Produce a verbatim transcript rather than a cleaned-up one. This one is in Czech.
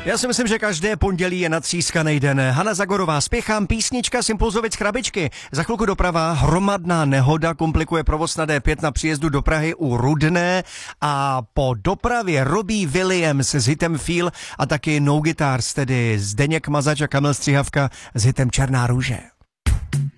Já si myslím, že každé pondělí je natřískaný den. Hana Zagorová, Spěchám, písnička z Impulzovic Krabičky. Za chvilku doprava, hromadná nehoda komplikuje provoz na D pět na příjezdu do Prahy u Rudné a po dopravě Robbie Williams s hitem Feel a taky No Guitars, tedy Zdeněk Mazač a Kamil Stříhavka s hitem Černá růže.